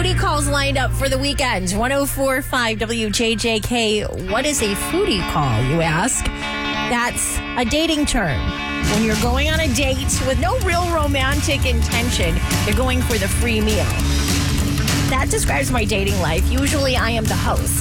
foodie calls lined up for the weekend. 104.5 WJJK. What is a foodie call, you ask? That's a dating term. When you're going on a date with no real romantic intention, you're going for the free meal. That describes my dating life. Usually I am the host.